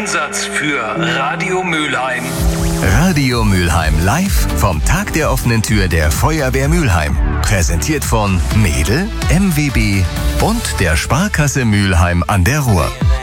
Einsatz für Radio Mülheim. Radio Mülheim live vom Tag der offenen Tür der Feuerwehr Mülheim. Präsentiert von Mädel, MWB und der Sparkasse Mülheim an der Ruhr.